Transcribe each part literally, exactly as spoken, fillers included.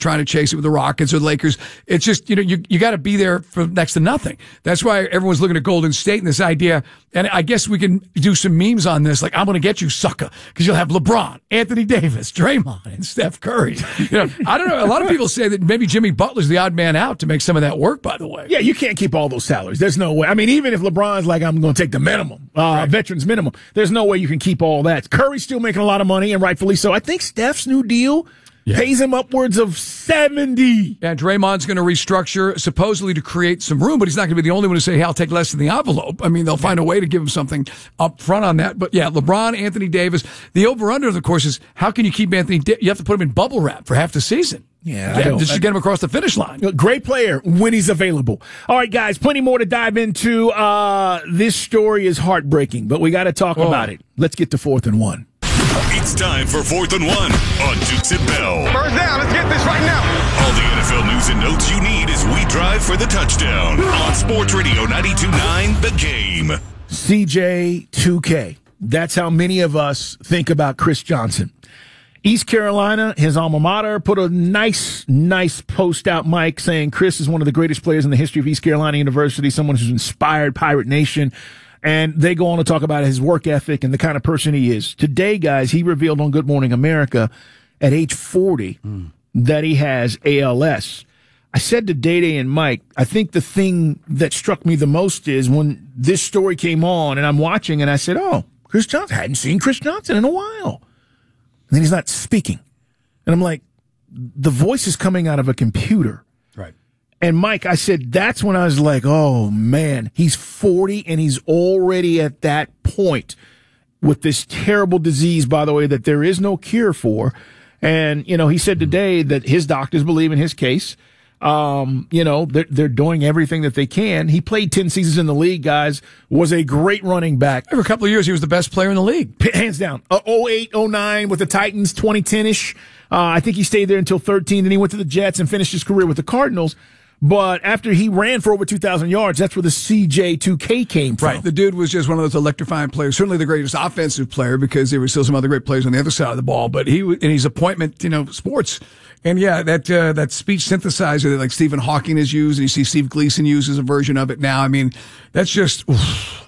trying to chase it with the Rockets or the Lakers. It's just, you know, you, you got to be there for next to nothing. That's why everyone's looking at Golden State and this idea. And I guess we can do some memes on this. Like, I'm going to get you, sucker, because you'll have LeBron, Anthony Davis, Draymond, and Steph Curry. You know, I don't know. A lot of people say that maybe Jimmy Butler's the odd man out to make some of that work, by the way. Yeah, you can't keep all those salaries. There's no way. I mean, even if LeBron's like, I'm going to take the minimum, uh, right. veterans minimum, there's no way you can keep all that. Curry's still making a lot of money, and rightfully so. I think Steph's new deal yeah. pays him upwards of seventy. Yeah, Draymond's going to restructure supposedly to create some room, but he's not going to be the only one to say, hey, I'll take less than the envelope. I mean, they'll find a way to give him something up front on that. But yeah, LeBron, Anthony Davis. The over-under, of course, is how can you keep Anthony da- You have to put him in bubble wrap for half the season. Yeah, yeah just to get him across the finish line. Great player when he's available. All right, guys, plenty more to dive into. Uh, this story is heartbreaking, but we got to talk oh. about it. Let's get to fourth and one. It's time for fourth and one on Dukes and Bell. First down, let's get this right now. All the N F L news and notes you need as we drive for the touchdown on Sports Radio ninety-two point nine The Game. C J two K. That's how many of us think about Chris Johnson. East Carolina, his alma mater, put a nice, nice post out, Mike, saying Chris is one of the greatest players in the history of East Carolina University, someone who's inspired Pirate Nation. And they go on to talk about his work ethic and the kind of person he is. Today, guys, he revealed on Good Morning America at age forty mm. that he has A L S. I said to Day-Day and Mike, I think the thing that struck me the most is when this story came on and I'm watching and I said, oh, Chris Johnson, I hadn't seen Chris Johnson in a while. And then he's not speaking. And I'm like, the voice is coming out of a computer. Right. And Mike, I said, that's when I was like, oh man, he's forty and he's already at that point with this terrible disease, by the way, that there is no cure for. And, you know, he said today that his doctors believe in his case. Um, you know, they're, they're doing everything that they can. He played ten seasons in the league, guys, was a great running back. For a couple of years, he was the best player in the league. Hands down. Uh, oh eight, oh nine with the Titans, twenty ten-ish. Uh, I think he stayed there until thirteen. Then he went to the Jets and finished his career with the Cardinals. But after he ran for over two thousand yards, that's where the C J two K came from. Right. The dude was just one of those electrifying players. Certainly the greatest offensive player because there were still some other great players on the other side of the ball. But he, in his appointment, you know, sports. And yeah, that, uh, that speech synthesizer that like Stephen Hawking has used, and you see Steve Gleason uses a version of it now. I mean, that's just, oof.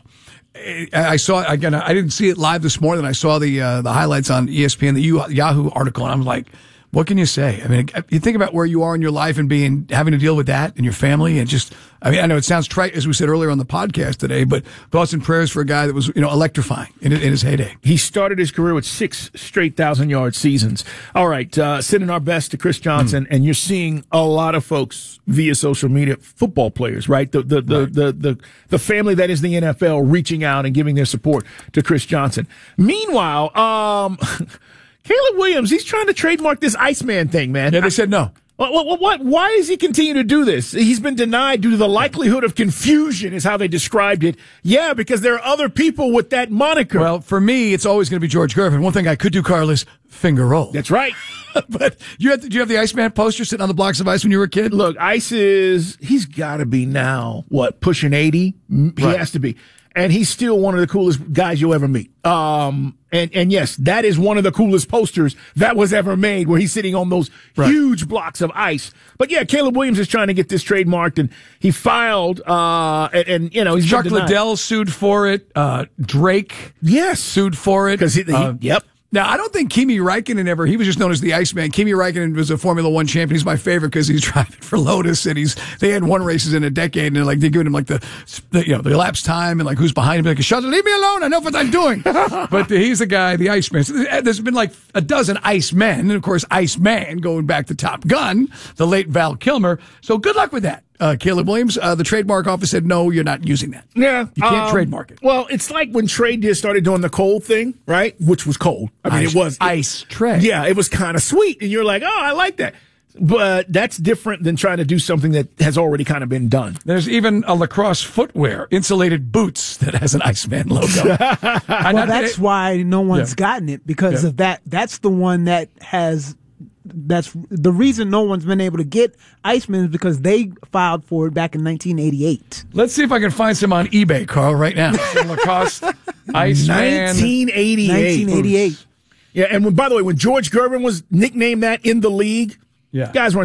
I saw, again, I didn't see it live this morning. I saw the, uh, the highlights on E S P N, the Yahoo article, and I'm like, what can you say? I mean, you think about where you are in your life and being, having to deal with that and your family and just, I mean, I know it sounds trite, as we said earlier on the podcast today, but thoughts and prayers for a guy that was, you know, electrifying in, in his heyday. He started his career with six straight thousand-yard seasons. All right, uh, sending our best to Chris Johnson, mm. and you're seeing a lot of folks via social media, football players, right? The the the, right. the the the family that is the N F L reaching out and giving their support to Chris Johnson. Meanwhile, um, Caleb Williams, he's trying to trademark this Iceman thing, man. Yeah, they said no. What, what, what, why does he continue to do this? He's been denied due to the likelihood of confusion is how they described it. Yeah, because there are other people with that moniker. Well, for me, it's always going to be George Gervin. One thing I could do, Carl, is finger roll. That's right. But you had, do you have the Iceman poster sitting on the blocks of ice when you were a kid? Look, Ice is, he's got to be now, what, pushing eighty? He right. has to be. And he's still one of the coolest guys you'll ever meet. Um, and, and yes, that is one of the coolest posters that was ever made where he's sitting on those right. huge blocks of ice. But yeah, Caleb Williams is trying to get this trademarked and he filed, uh, and, and you know, he's Chuck Liddell sued for it. Uh, Drake. Yes. Sued for it. Cause he, he uh, yep. Now, I don't think Kimi Räikkönen ever, he was just known as the Iceman. Kimi Räikkönen was a Formula One champion. He's my favorite because he's driving for Lotus and he's, they had won races in a decade and they're like, they're giving him like the, the, you know, the elapsed time and like who's behind him. They're like, shut up, leave me alone. I know what I'm doing. But he's the guy, the Iceman. So there's been like a dozen Icemen and of course, Iceman going back to Top Gun, the late Val Kilmer. So good luck with that. Uh, Caleb Williams, uh, the trademark office said, no, you're not using that. Yeah. You can't um, trademark it. Well, it's like when Trey just started doing the cold thing, right? Which was cold. I mean, ice, it was. It, ice Trey. Yeah, it was kind of sweet. And you're like, oh, I like that. But that's different than trying to do something that has already kind of been done. There's even a lacrosse footwear, insulated boots that has an Iceman logo. Well, that's why no one's yeah. gotten it because yeah. of that. That's the one that has... That's the reason no one's been able to get Iceman is because they filed for it back in nineteen eighty-eight. Let's see if I can find some on eBay, Carl, right now. Lacoste Iceman. nineteen eighty-eight. nineteen eighty-eight. Yeah, and when, by the way, when George Gervin was nicknamed that in the league, yeah. guys weren't